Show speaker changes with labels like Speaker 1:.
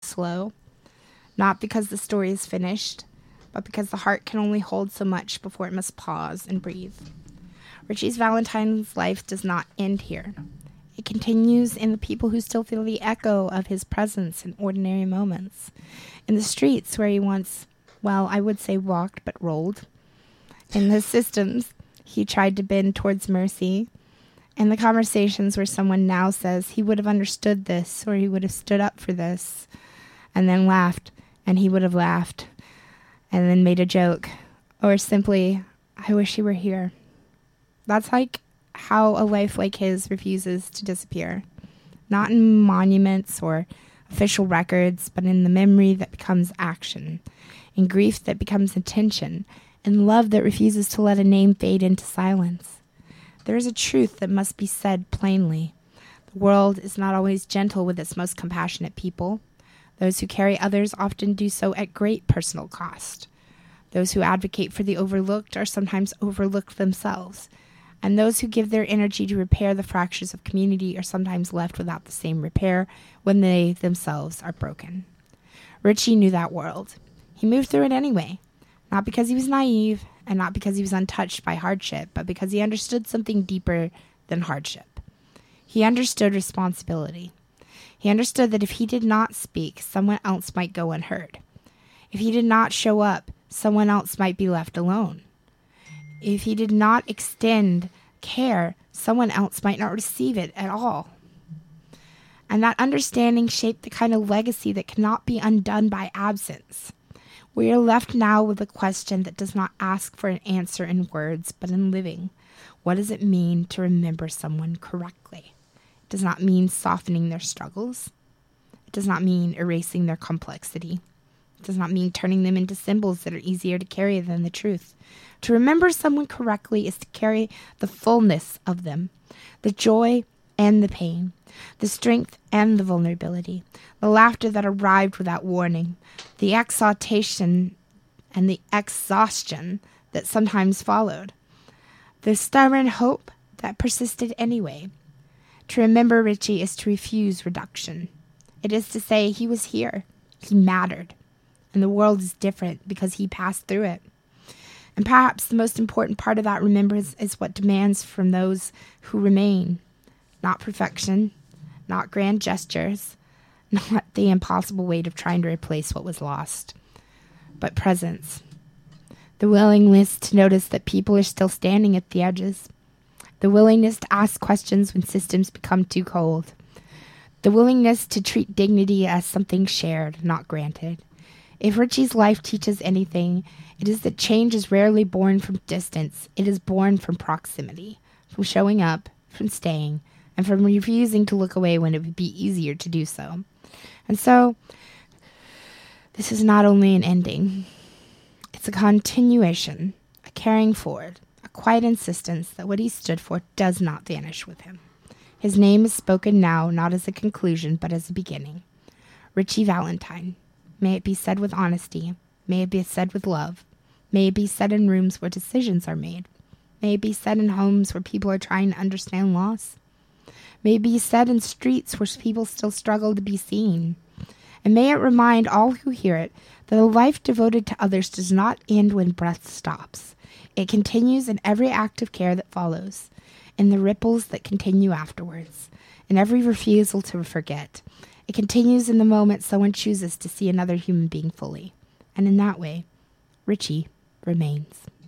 Speaker 1: slow. Not because the story is finished, but because the heart can only hold so much before it must pause and breathe. Richie's Valentine's life does not end here. It continues in the people who still feel the echo of his presence in ordinary moments. In the streets where he once, well, I would say walked, but rolled. In the systems he tried to bend towards mercy. In the conversations where someone now says he would have understood this, or he would have stood up for this, and then laughed, and he would have laughed, and then made a joke, or simply, I wish he were here. That's like how a life like his refuses to disappear. Not in monuments or official records, but in the memory that becomes action, in grief that becomes attention, in love that refuses to let a name fade into silence. There is a truth that must be said plainly. The world is not always gentle with its most compassionate people. Those who carry others often do so at great personal cost. Those who advocate for the overlooked are sometimes overlooked themselves. And those who give their energy to repair the fractures of community are sometimes left without the same repair when they themselves are broken. Richie knew that world. He moved through it anyway, not because he was naive and not because he was untouched by hardship, but because he understood something deeper than hardship. He understood responsibility. He understood that if he did not speak, someone else might go unheard. If he did not show up, someone else might be left alone. If he did not extend care, someone else might not receive it at all. And that understanding shaped the kind of legacy that cannot be undone by absence. We are left now with a question that does not ask for an answer in words, but in living. What does it mean to remember someone correctly? It does not mean softening their struggles. It does not mean erasing their complexity. It does not mean turning them into symbols that are easier to carry than the truth. To remember someone correctly is to carry the fullness of them, the joy and the pain, the strength and the vulnerability, the laughter that arrived without warning, the exaltation and the exhaustion that sometimes followed, the stubborn hope that persisted anyway. To remember Richie is to refuse reduction. It is to say he was here, he mattered, and the world is different because he passed through it. And perhaps the most important part of that remembrance is what demands from those who remain. Not perfection, not grand gestures, not the impossible weight of trying to replace what was lost, but presence. The willingness to notice that people are still standing at the edges. The willingness to ask questions when systems become too cold. The willingness to treat dignity as something shared, not granted. If Richie's life teaches anything, it is that change is rarely born from distance. It is born from proximity, from showing up, from staying, and from refusing to look away when it would be easier to do so. And so, this is not only an ending. It's a continuation, a carrying forward, a quiet insistence that what he stood for does not vanish with him. His name is spoken now not as a conclusion, but as a beginning. Richie Valentine. May it be said with honesty. May it be said with love. May it be said in rooms where decisions are made. May it be said in homes where people are trying to understand loss. May it be said in streets where people still struggle to be seen. And may it remind all who hear it that a life devoted to others does not end when breath stops. It continues in every act of care that follows, in the ripples that continue afterwards, in every refusal to forget. It continues in the moment someone chooses to see another human being fully. And in that way, Richie remains.